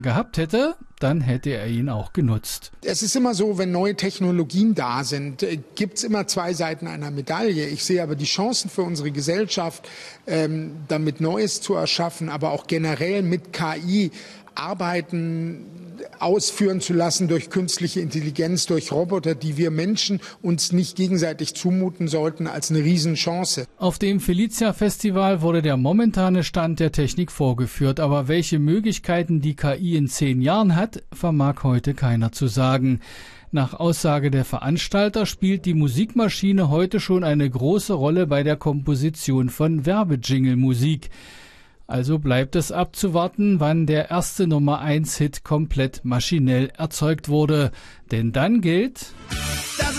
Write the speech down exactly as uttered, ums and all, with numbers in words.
gehabt hätte, dann hätte er ihn auch genutzt. Es ist immer so, wenn neue Technologien da sind, gibt es immer zwei Seiten einer Medaille. Ich sehe aber die Chancen für unsere Gesellschaft, ähm, damit Neues zu erschaffen, aber auch generell mit K I Arbeiten ausführen zu lassen durch künstliche Intelligenz, durch Roboter, die wir Menschen uns nicht gegenseitig zumuten sollten, als eine Riesenchance. Auf dem Felicia-Festival wurde der momentane Stand der Technik vorgeführt, aber welche Möglichkeiten die K I in zehn Jahren hat, vermag heute keiner zu sagen. Nach Aussage der Veranstalter spielt die Musikmaschine heute schon eine große Rolle bei der Komposition von Werbejingle-Musik. Also bleibt es abzuwarten, wann der erste Nummer eins Hit komplett maschinell erzeugt wurde. Denn dann gilt...